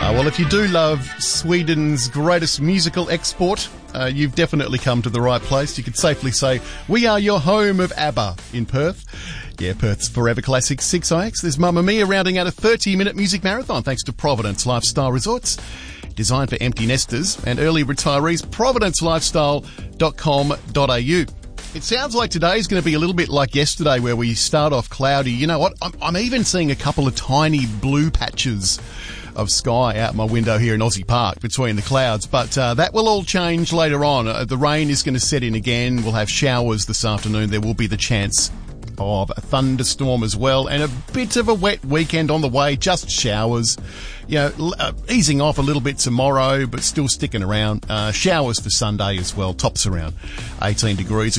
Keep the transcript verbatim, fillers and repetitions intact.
Uh, well, if you do love Sweden's greatest musical export, uh, you've definitely come to the right place. You could safely say we are your home of ABBA in Perth. Yeah, Perth's Forever Classic six I X. There's Mamma Mia rounding out a thirty-minute music marathon thanks to Providence Lifestyle Resorts. Designed for empty nesters and early retirees, providence lifestyle dot com dot a u. It sounds like today's going to be a little bit like yesterday where we start off cloudy. You know what? I'm, I'm even seeing a couple of tiny blue patches of sky out my window here in Aussie Park between the clouds. But uh, that will all change later on. Uh, the rain is going to set in again. We'll have showers this afternoon. There will be the chance of a thunderstorm as well, and a bit of a wet weekend on the way, just showers. You know, uh, easing off a little bit tomorrow, but still sticking around. Uh, showers for Sunday as well, tops around eighteen degrees.